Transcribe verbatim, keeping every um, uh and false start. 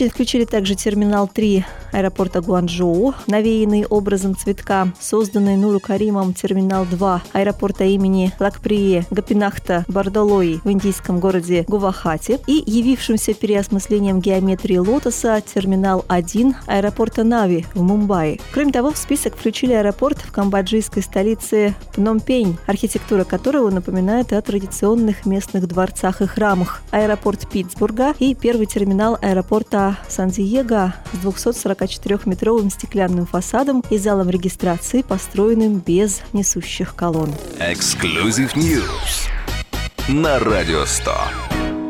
Сочи включили также терминал три аэропорта Гуанчжоу, навеянный образом цветка, созданный Нуру Каримом терминал два аэропорта имени Лакприе Гопинахта Бардалои в индийском городе Гувахати и явившимся переосмыслением геометрии лотоса терминал один аэропорта Нави в Мумбаи. Кроме того, в список включили аэропорт в камбоджийской столице Пномпень, архитектура которого напоминает о традиционных местных дворцах и храмах, аэропорт Питтсбурга и первый терминал аэропорта Сан-Диего с двухсотсорокачетырёхметровым стеклянным фасадом и залом регистрации, построенным без несущих колонн. Exclusive News на Радио сто.